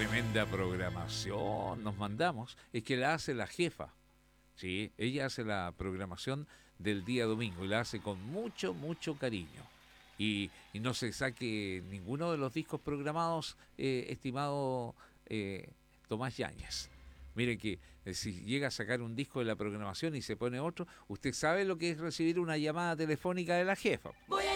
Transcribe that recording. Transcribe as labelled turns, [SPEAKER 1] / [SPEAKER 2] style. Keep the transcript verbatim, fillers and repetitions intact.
[SPEAKER 1] tremenda programación nos mandamos. Es que la hace la jefa. Sí, ella hace la programación del día domingo y la hace con mucho, mucho cariño. Y, y no se saque ninguno de los discos programados, eh, estimado eh, Tomás Yáñez. Mire que eh, si llega a sacar un disco de la programación y se pone otro, usted sabe lo que es recibir una llamada telefónica de la jefa.
[SPEAKER 2] Voy